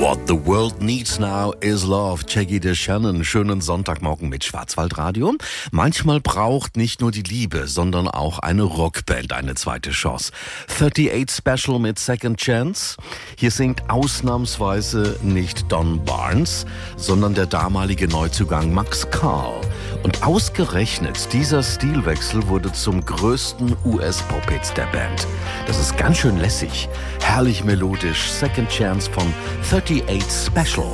What the world needs now is love. Jackie DeShannon. Schönen Sonntagmorgen mit Schwarzwaldradio. Manchmal braucht nicht nur die Liebe, sondern auch eine Rockband eine zweite Chance. 38 Special mit Second Chance. Hier singt ausnahmsweise nicht Don Barnes, sondern der damalige Neuzugang Max Carl. Und ausgerechnet dieser Stilwechsel wurde zum größten US-Pop-Hit der Band. Das ist ganz schön lässig. Herrlich melodisch. Second Chance von 38 Special.